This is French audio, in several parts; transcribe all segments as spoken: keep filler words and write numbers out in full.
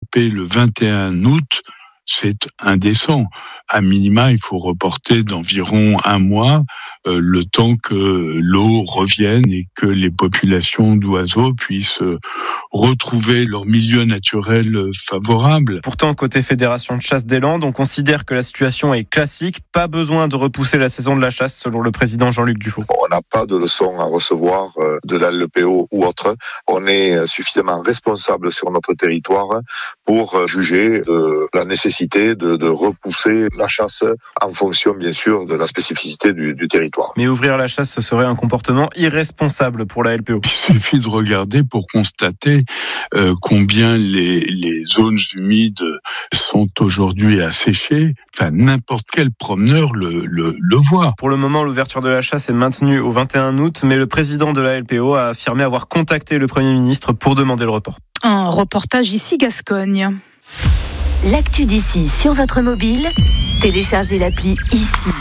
stopper le vingt et un août, c'est indécent. À minima, il faut reporter d'environ un mois euh, le temps que l'eau revienne et que les populations d'oiseaux puissent euh, retrouver leur milieu naturel euh, favorable. Pourtant, côté Fédération de chasse des Landes, on considère que la situation est classique. Pas besoin de repousser la saison de la chasse, selon le président Jean-Luc Dufaux. On n'a pas de leçons à recevoir euh, de la L P O ou autre. On est suffisamment responsable sur notre territoire pour euh, juger de la nécessité de, de repousser la chasse en fonction, bien sûr, de la spécificité du, du territoire. Mais ouvrir la chasse, ce serait un comportement irresponsable pour la L P O. Il suffit de regarder pour constater euh, combien les, les zones humides sont aujourd'hui asséchées. Enfin, n'importe quel promeneur le, le, le voit. Pour le moment, l'ouverture de la chasse est maintenue au vingt et un août, mais le président de la L P O a affirmé avoir contacté le Premier ministre pour demander le report. Un reportage ici Gascogne. L'actu d'ici sur votre mobile, téléchargez l'appli ici.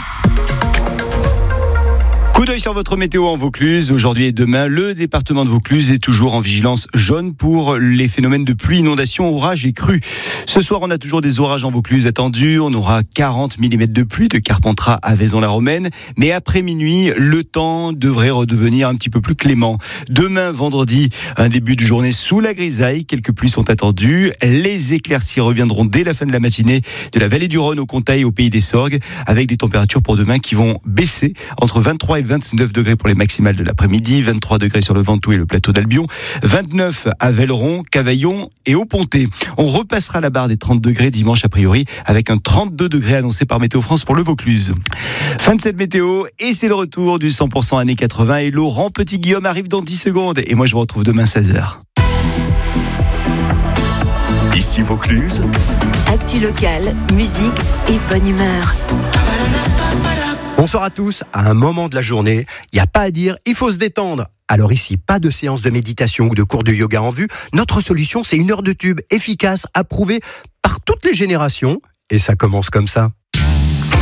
Coup d'œil sur votre météo en Vaucluse. Aujourd'hui et demain, le département de Vaucluse est toujours en vigilance jaune pour les phénomènes de pluie, inondations, orages et crues. Ce soir, on a toujours des orages en Vaucluse attendus. On aura quarante millimètres de pluie de Carpentras à Vaison-la-Romaine. Mais après minuit, le temps devrait redevenir un petit peu plus clément. Demain, vendredi, un début de journée sous la grisaille. Quelques pluies sont attendues. Les éclaircies reviendront dès la fin de la matinée de la vallée du Rhône au Comtail au pays des Sorgues, avec des températures pour demain qui vont baisser entre vingt-trois et vingt-neuf degrés pour les maximales de l'après-midi, vingt-trois degrés sur le Ventoux et le plateau d'Albion, vingt-neuf à Velleron, Cavaillon et au Pontet. On repassera la barre des trente degrés dimanche a priori, avec un trente-deux degrés annoncé par Météo France pour le Vaucluse. Fin de cette météo, et c'est le retour du cent pour cent années quatre-vingts, et Laurent Petit-Guillaume arrive dans dix secondes, et moi je vous retrouve demain seize heures. Ici Vaucluse. Actu locale, musique et bonne humeur. Bonsoir à tous. À un moment de la journée, il n'y a pas à dire, il faut se détendre. Alors ici, pas de séance de méditation ou de cours de yoga en vue. Notre solution, c'est une heure de tube efficace, approuvée par toutes les générations. Et ça commence comme ça.